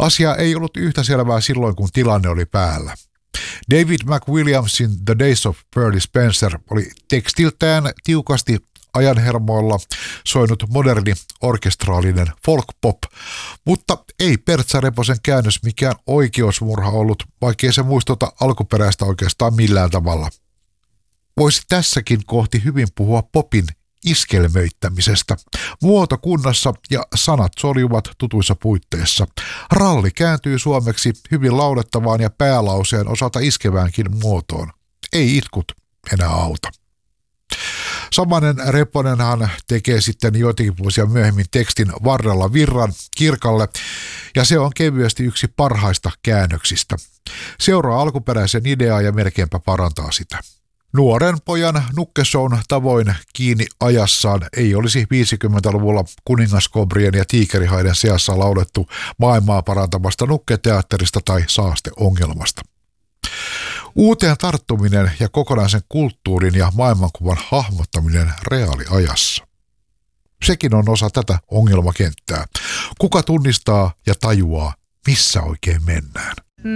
Asia ei ollut yhtä selvää silloin, kun tilanne oli päällä. David McWilliamsin The Days of Pearly Spencer oli tekstiltään tiukasti ajanhermoilla soinut moderni orkestraalinen folk-pop, mutta ei Pertsa Reposen käännös mikään oikeusmurha ollut, vaikkei se muistuta alkuperäistä oikeastaan millään tavalla. Voisi tässäkin kohti hyvin puhua popin iskelmöittämisestä. Muoto kunnossa ja sanat soljuvat tutuissa puitteissa. Ralli kääntyy suomeksi hyvin laulettavaan ja päälauseen osalta iskeväänkin muotoon. Ei itkut enää auta. Samanen Reponenhan tekee sitten joitakin vuosia myöhemmin tekstin Varrella virran Kirkalle, ja se on kevyesti yksi parhaista käännöksistä. Seuraa alkuperäisen ideaa ja melkeinpä parantaa sitä. Nuoren pojan nukkeshown tavoin kiinni ajassaan ei olisi 50-luvulla kuningaskobrien ja tiikerihaiden seassa laulettu maailmaa parantavasta nukketeatterista tai saasteongelmasta. Uuteen tarttuminen ja kokonaisen kulttuurin ja maailmankuvan hahmottaminen reaaliajassa. Sekin on osa tätä ongelmakenttää. Kuka tunnistaa ja tajuaa, missä oikein mennään?